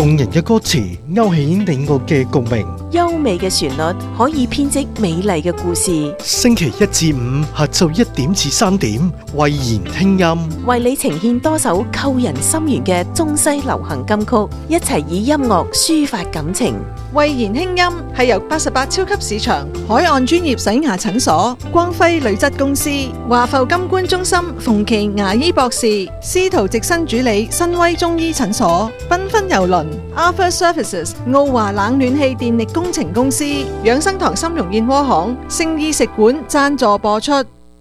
動人嘅歌詞勾起你我嘅共鳴。 優美嘅旋律可以編織美麗嘅故事。 星期一至五下晝1點至3點，慧言輕音為你呈現多首扣人心弦嘅中西流行金曲，一齊以音樂抒發感情。 慧言輕音係由88超級市場、海岸專業洗牙診所、光輝鋁質公司、華埠金冠中心、馮琪牙醫博士、司徒直新主理、新威中醫診所、繽紛郵輪、Arthur Services、奧華冷暖氣電力工程公司、養生堂參茸燕窩行、聖意食館贊助播出。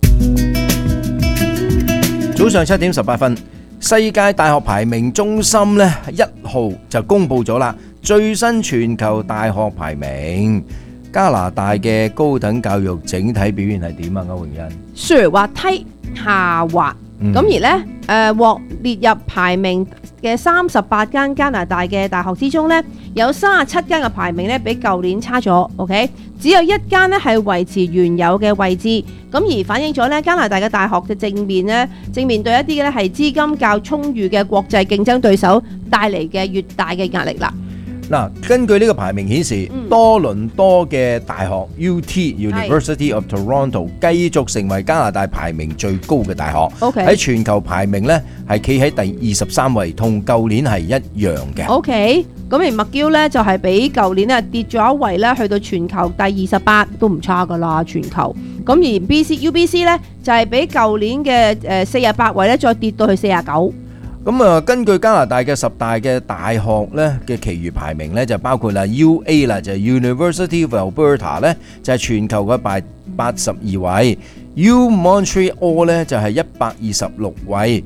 早上7點18分，世界大學排名中心呢1號就公布咗啦，最新全球大學排名，加拿大嘅高等教育整體表現係點啊？歐詠欣， 上滑梯下滑，咁而呢獲列入排名嘅38間加拿大嘅大學之中呢，有37間嘅排名呢比舊年差咗 ，OK， 只有1間呢係維持原有嘅位置，咁而反映咗呢加拿大嘅大學嘅正面對一啲呢係資金較充裕嘅國際競爭對手帶嚟嘅越大嘅壓力啦。 嗱，根據呢個排名顯示，多倫多嘅大學 University of Toronto 繼續成為加拿大排名最高嘅大學。喺全球排名呢係企喺第23位，同舊年係一樣嘅。 OK，咁而麥嬌呢就係比舊年跌咗一位呢，去到全球第28，都唔差噶啦，全球。咁而 UBC 呢就係比舊年嘅48位呢再跌到去49。 咁啊，根據加拿大嘅10大嘅大學咧嘅其餘排名咧，就包括啦 UA 啦，就係 University of Alberta 咧，就係全球嘅82位 ，U Montreal 咧就係126位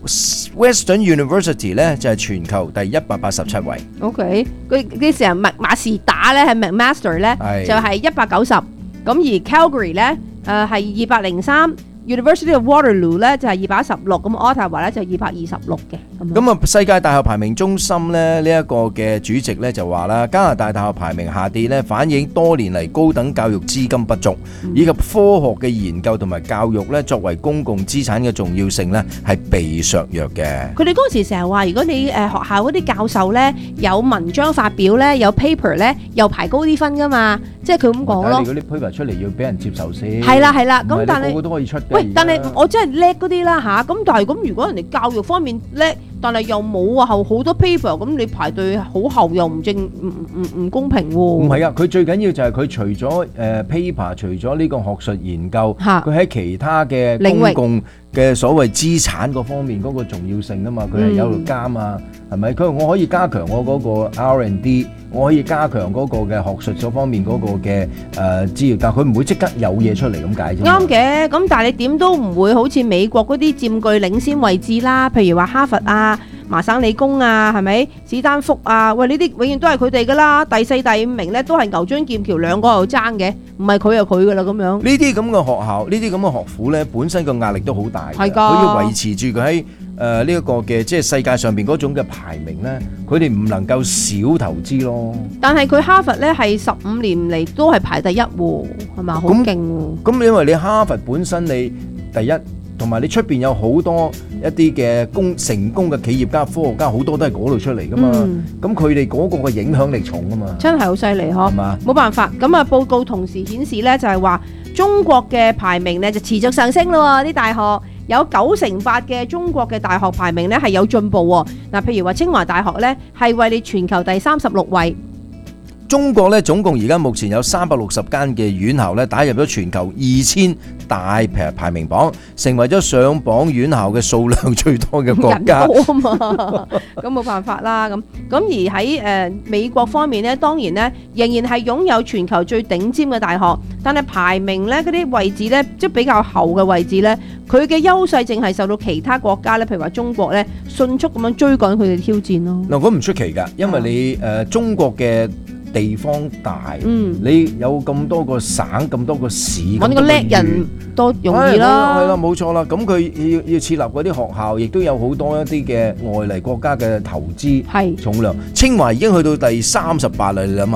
，Western University 咧就係全球第187位。 OK， 佢成日麥馬士打咧係 McMaster 咧就係190，咁而 Calgary 咧係203。University of Waterloo 咧就係216，咁 Ottawa 咧就226嘅。 咁啊，世界大學排名中心咧呢一個嘅主席咧就話啦，加拿大大學排名下跌咧，反映多年嚟高等教育資金不足，以及科學嘅研究同埋教育咧作為公共資產嘅重要性咧係被削弱嘅。 佢哋嗰時成日話，如果你學校嗰啲教授咧有文章發表咧，有 paper 咧，又排高啲分噶嘛，即係佢咁講咯。 但係你嗰啲 paper 出嚟要俾人接受先。 係啦，咁但係個個都可以出。 喂，但係我真係叻嗰啲啦嚇，咁但係咁如果人哋教育方面叻，但係又冇啊好多 paper， 咁你排隊好後又唔公平喎。 唔係啊，佢最緊要就係佢除咗paper， 除咗呢個學術研究，佢喺其他嘅公共嘅所謂資產嗰方面嗰個重要性啊嘛，佢係有度監啊，係咪？佢話我可以加強我嗰個 R&D， 我可以加強嗰個嘅學術嗰方面嗰個嘅資源，但佢唔會即刻有嘢出嚟咁解啫。 啱嘅，咁但係你點都唔會好似美國嗰啲佔據領先位置啦，譬如話哈佛啊、麻省理工啊，係咪？史丹福啊，喂呢啲永遠都係佢哋噶啦，第4、第5名咧都係牛津劍橋兩個喺度爭嘅，唔係佢就佢噶啦咁樣。 呢啲咁嘅學校，呢啲咁嘅學府咧，本身個壓力都好大。係㗎，佢要維持住佢喺呢一個嘅即係世界上邊嗰種嘅排名咧，佢哋唔能夠少投資咯。 但係佢哈佛咧係15年嚟都係排第1喎，係咪？好勁喎！ 咁因為你哈佛本身你第1。同埋你出邊有好多一啲嘅成功嘅企業家、科學家，好多都係嗰度出嚟噶嘛。咁佢哋嗰個嘅影響力重啊嘛。 真係好犀利嗬！冇辦法。咁啊，報告同時顯示咧，就係話中國嘅排名咧就持續上升咯。啲大學有98%嘅中國嘅大學排名咧係有進步喎。嗱，譬如話清華大學咧係位列全球第36位。 中國咧總共而家目前有360間嘅院校咧打入咗全球2000大排名榜，成為咗上榜院校嘅數量最多嘅國家。 人多嘛，咁冇辦法啦。咁而喺美國方面咧，當然咧仍然係擁有全球最頂尖嘅大學，但係排名咧嗰啲位置咧即係比較後嘅位置咧，佢嘅優勢淨係受到其他國家咧，譬如話中國咧迅速咁樣追趕佢哋挑戰咯。 嗱，咁唔出奇㗎，因為你中國嘅地方大，你有咁多個省、咁多個市， 揾個叻人多容易啦。 係啦，冇錯啦。咁佢要設立嗰啲學校，亦都有好多一啲嘅外嚟國家嘅投資重量。清華已經去到第38啦，你諗下，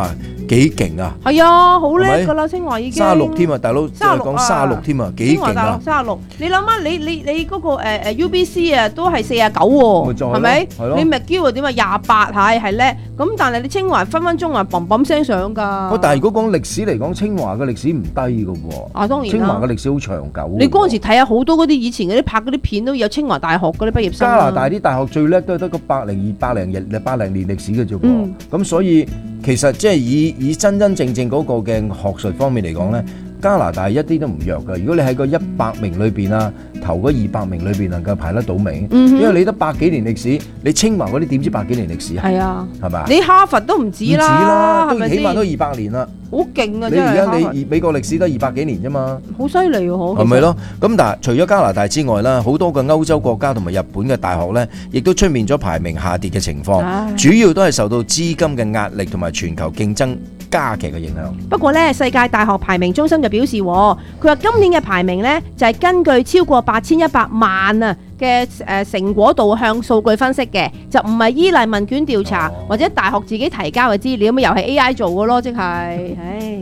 幾勁啊！ 係啊，好叻㗎啦，清華已經 36添啊，大佬再講36添啊，幾勁啊 ！36，你諗下，你嗰個UBC 啊，都係49喎，係咪？你McGill點啊28係叻，咁但係你清華分鐘啊砰砰聲上㗎。 但係如果講歷史嚟講，清華嘅歷史唔低㗎喎。 啊，當然啦。 清華嘅歷史好長久。你嗰陣時睇下好多嗰啲以前嗰啲拍嗰啲片都有清華大學嗰啲畢業生。 加拿大啲大學最叻都係得個百零年歷史嘅啫喎。咁所以其實即係以真真正正嗰個嘅學術方面嚟講咧，加拿大一啲都唔弱㗎。如果你喺個100名裏邊啊，頭嗰200名裏邊能夠排得到名，因為你得100幾年歷史，你清華嗰啲點知100幾年歷史啊？係啊，係咪？你哈佛都唔止啦，都起碼都200年啦。好勁啊！你而家你美國歷史都200幾年啫嘛，好犀利喎！係咪咯？咁但係除咗加拿大之外啦，好多嘅歐洲國家同埋日本嘅大學咧，亦都出現咗排名下跌嘅情況，主要都係受到資金嘅壓力同埋全球競爭加劇嘅影響。不過咧，世界大學排名中心就表示，佢話今年嘅排名咧就係根據超過8100萬啊嘅成果導向數據分析嘅，就唔係依賴問卷調查或者大學自己提交嘅資料，咁又係 AI 做嘅咯，即係，唉。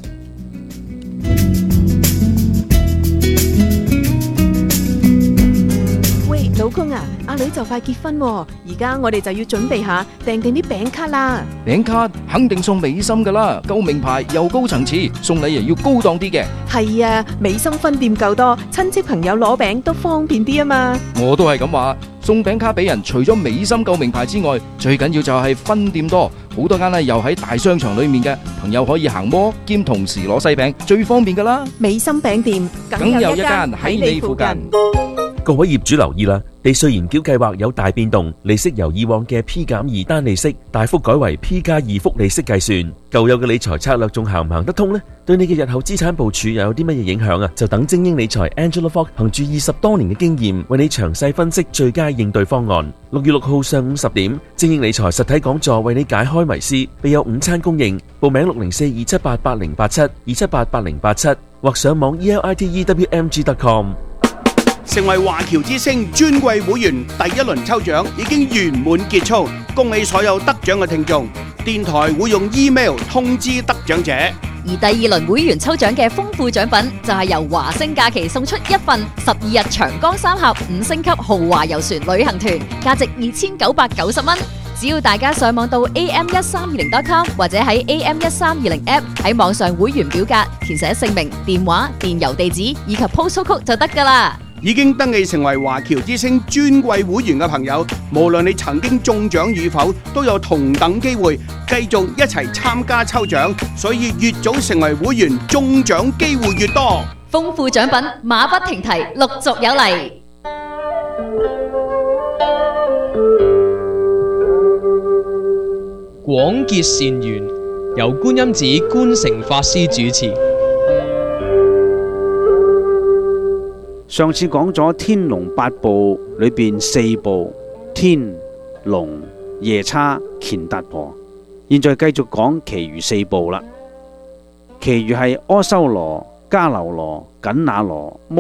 喂，老公啊，阿女就快結婚喎，而家我哋就要準備下訂定啲餅卡啦。 餅卡肯定送美心噶啦，夠名牌又高層次，送禮又要高檔啲嘅。 係啊，美心分店夠多，親戚朋友攞餅都方便啲啊嘛。 我都係咁話，送餅卡俾人，除咗美心夠名牌之外，最緊要就係分店多，好多間咧又喺大商場裏面嘅，朋友可以行摩兼同時攞西餅，最方便噶啦。 美心餅店梗有一間喺你附近。 各位業主留意啦，地稅延繳計劃有大變動，利息由以往嘅 P+2 單利息大幅改為 P+2 複利息計算。舊有嘅理財策略仲行唔行得通呢？對你嘅日後資產部署又有啲乜嘢影響啊？就等精英理財 Angela Fox 憑住20多年嘅經驗，為你詳細分析最佳應對方案。6月6號上午10點，精英理財實體講座為你解開迷思，備有午餐供應。報名604-278-8087，278-8087，或上網 elitewmg.com。 成為華僑之星尊貴會員第一輪抽獎已經圓滿結束，恭喜所有得獎嘅聽眾。電台會用 email 通知得獎者。 而第二輪會員抽獎嘅豐富獎品就係由華星假期送出一份12日長江三峽5星級豪華遊船旅行團，價值2990蚊。只要大家上網到 am1320.com 或者喺 am1320 app 喺網上會員表格填寫姓名、電話、電郵地址以及 postal code 就得㗎啦。 已經登記成為華僑之星尊貴會員嘅朋友，無論你曾經中獎與否，都有同等機會繼續一齊參加抽獎，所以越早成為會員，中獎機會越多。 豐富獎品馬不停蹄，陸續有嚟。 廣結善緣，由觀音寺觀誠法師主持。 上次講咗天龍八部裏邊4部天龍夜叉乾達婆，現在繼續講其餘4部啦。其餘係阿修羅、迦樓羅、緊那羅、